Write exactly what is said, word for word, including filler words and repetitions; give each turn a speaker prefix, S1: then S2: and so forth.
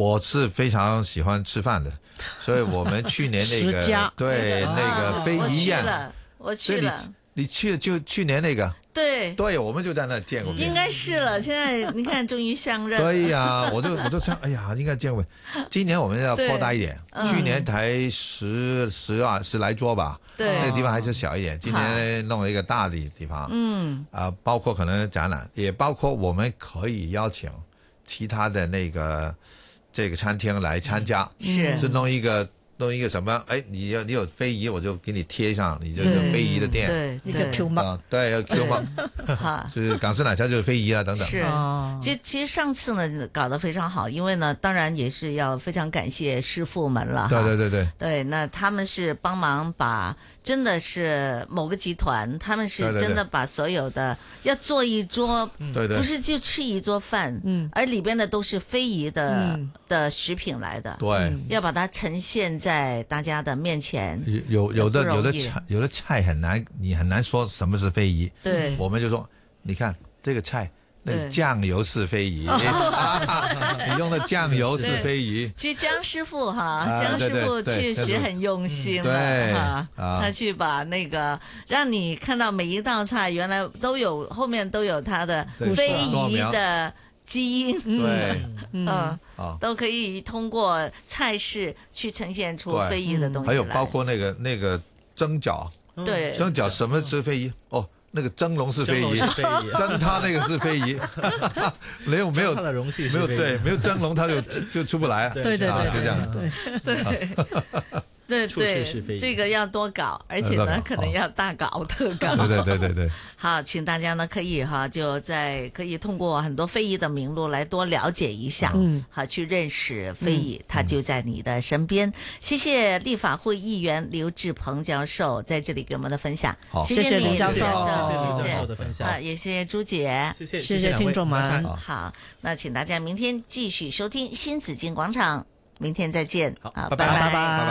S1: 我是非常喜欢吃饭的，所以我们去年那个对那个非遗宴，
S2: 我去了，
S1: 你去了就去年那个。
S2: 对
S1: 对，我们就在那见过面，
S2: 应该是了。现在你看，终于相认了。
S1: 对呀、啊，我就我就想，哎呀，应该见过。今年我们要扩大一点，
S2: 嗯、
S1: 去年才十十二十来桌吧，
S2: 对，
S1: 那个地方还是小一点。今年弄了一个大的地方，
S2: 嗯，
S1: 啊、呃，包括可能展览，也包括我们可以邀请其他的那个这个餐厅来参加，
S2: 是
S1: 是弄一个。弄一个什么？哎，你有你有非遗，我就给你贴上你这个非遗的店，
S2: 对，
S3: 一个 Q 帽，
S1: 对，有 Q 帽，就是港式奶茶就是非遗啊等等。
S2: 是，其其实上次呢搞得非常好，因为呢，当然也是要非常感谢师傅们了。
S1: 对对对对，
S2: 对，那他们是帮忙把，真的是某个集团，他们是真的把所有的要做一桌，
S1: 对对，
S2: 不是就吃一桌饭，嗯，而里边的都是非遗的、嗯、的食品来的，
S1: 对，
S2: 要把它呈现在。在大家的面前，
S1: 有有的有的菜有的菜很难，你很难说什么是非遗。
S2: 对，
S1: 我们就说，你看这个菜，那个酱油是非遗，你用的酱油是非遗。
S2: 其实江师傅哈，江师傅确实很用心了哈，他去把那个让你看到每一道菜原来都有后面都有它的非遗的。基因
S1: 对，
S2: 嗯，嗯都可以通过菜式去呈现出非遗的东西来。
S1: 还有包括那个那个蒸饺，
S2: 对，
S1: 蒸饺什么是非遗？哦，那个蒸笼是非遗，蒸它那个是非遗，没有没有
S4: 它的容器
S1: 没有对没有蒸笼它就就出不来，
S3: 对对对，
S1: 就这样，
S2: 对对。对对，这个要多搞，而且呢，可能要大搞特搞。
S1: 对对对对对。
S2: 好，请大家呢可以哈，就在可以通过很多非遗的名录来多了解一下，嗯，好去认识非遗，嗯、它就在你的身边。嗯、谢谢立法会议员刘志鹏教授在这里给我们的分享，
S1: 好，
S2: 谢谢你，
S3: 刘教授，
S4: 谢谢刘教授的分享，
S2: 啊，也谢谢朱姐，
S4: 谢谢
S3: 谢谢听众们。
S2: 好，那请大家明天继续收听新紫荆广场，明天再见，
S4: 好，
S2: 拜
S4: 拜拜。